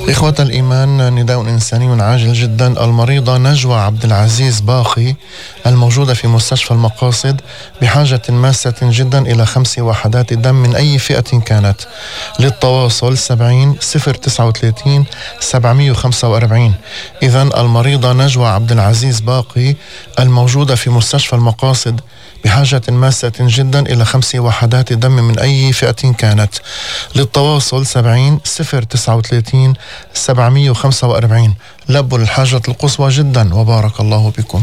إخوة الإيمان، نداء إنساني عاجل جدا. المريضة نجوى عبد العزيز باقي الموجودة في مستشفى المقاصد بحاجة ماسة جدا إلى 5 وحدات دم من أي فئة كانت. للتواصل 70 039 745. إذن المريضة نجوى عبد العزيز باقي الموجودة في مستشفى المقاصد بحاجة ماسة جدا إلى 5 وحدات دم من أي فئة كانت. للتواصل 70 039 745. لبوا الحاجة القصوى جدا، وبارك الله بكم.